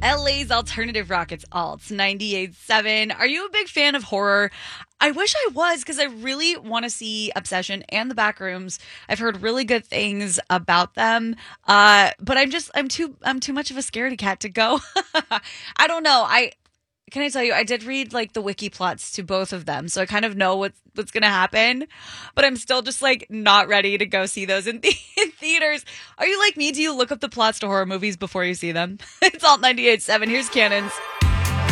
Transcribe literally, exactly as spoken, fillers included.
L A's Alternative Rockets Alts ninety-eight point seven. Are you a big fan of horror? I wish I was because I really want to see Obsession and the Backrooms. I've heard really good things about them. Uh, but I'm just I'm too I'm too much of a scaredy cat to go. I don't know. I can I tell you, I did read like the wiki plots to both of them, so I kind of know what's what's gonna happen. But I'm still just like not ready to go see those in, the- in theaters. Are you like me? Do you look up the plots to horror movies before you see them? It's Alt ninety-eight point seven. Here's Cannons.